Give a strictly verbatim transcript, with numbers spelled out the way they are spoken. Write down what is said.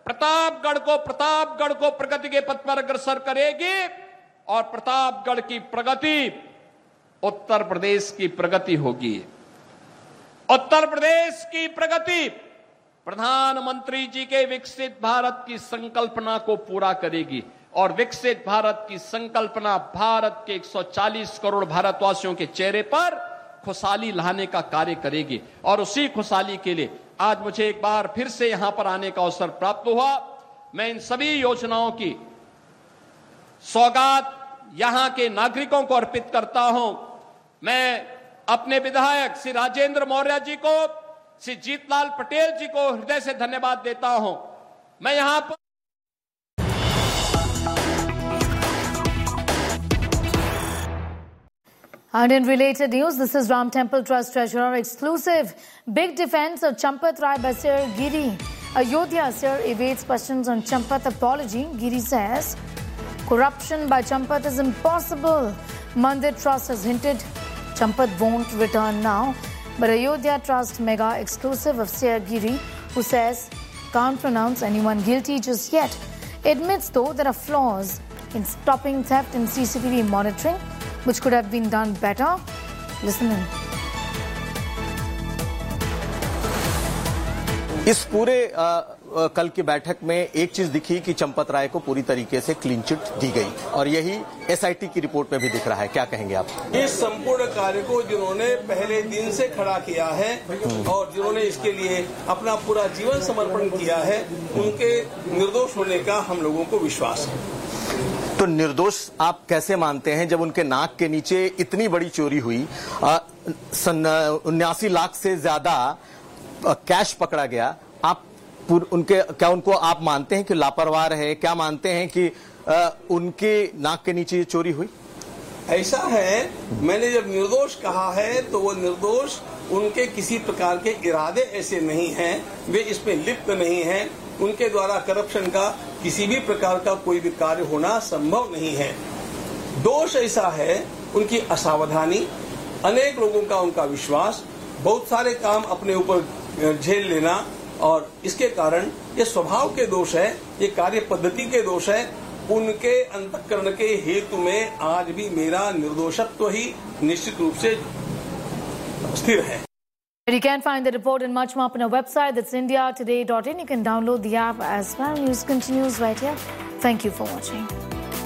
प्रतापगढ़ को प्रतापगढ़ को प्रगति के पथ पर अग्रसर करेगी और प्रतापगढ़ की प्रगति उत्तर प्रदेश की प्रगति होगी। उत्तर प्रदेश की प्रगति प्रधानमंत्री जी के विकसित भारत की संकल्पना को पूरा करेगी और विकसित भारत की संकल्पना भारत के एक सौ चालीस करोड़ भारतवासियों के चेहरे पर खुशहाली लाने का कार्य करेगी। और उसी खुशहाली के लिए आज मुझे एक बार फिर से यहां पर आने का अवसर प्राप्त हुआ। मैं इन सभी योजनाओं की सौगात यहां के नागरिकों को अर्पित करता हूं। मैं अपने विधायक श्री राजेंद्र मौर्य जी को, श्री जीतलाल पटेल जी को हृदय से धन्यवाद देता हूं। मैं यहां पर And in related news, this is Ram Temple Trust Treasurer exclusive. Big defense of Champat Rai by Sir Giri. Ayodhya Sir evades questions on Champat apology. Giri says, corruption by Champat is impossible. Mandir Trust has hinted Champat won't return now. But Ayodhya Trust mega exclusive of Sir Giri, who says, can't pronounce anyone guilty just yet. Admits though there are flaws in stopping theft and C C T V monitoring, which could have been done better. Listen in. इस पूरे आ, आ, कल की बैठक में एक चीज दिखी कि चंपत राय को पूरी तरीके से क्लीन चिट दी गई और यही एसआईटी की रिपोर्ट में भी दिख रहा है। क्या कहेंगे आप? इस संपूर्ण कार्य को जिन्होंने पहले दिन से खड़ा किया है और जिन्होंने इसके लिए अपना पूरा जीवन समर्पण किया है, उनके निर्दोष होने का हम लोगों को विश्वास है। तो निर्दोष आप कैसे मानते हैं जब उनके नाक के नीचे इतनी बड़ी चोरी हुई, उन्यासी लाख से ज्यादा कैश पकड़ा गया? आप उनके क्या उनको आप मानते हैं कि लापरवाह है? क्या मानते हैं कि आ, उनके नाक के नीचे ये चोरी हुई? ऐसा है, मैंने जब निर्दोष कहा है तो वो निर्दोष उनके किसी प्रकार के इरादे ऐसे नहीं हैं, वे इसमें लिप्त नहीं हैं, उनके द्वारा करप्शन का किसी भी प्रकार का कोई भी कार्य होना संभव नहीं है। दोष ऐसा है उनकी असावधानी, अनेक लोगों का उनका विश्वास, बहुत सारे काम अपने ऊपर झेल लेना और इसके कारण ये स्वभाव के दोष है, ये कार्य पद्धति के दोष है। उनके अंतःकरण के हेतु में आज भी मेरा निर्दोषत्व ही निश्चित रूप से स्थिर है। You can find the report and much more up on our website. That's india today dot in. You can download the app as well. News continues right here. Thank you for watching.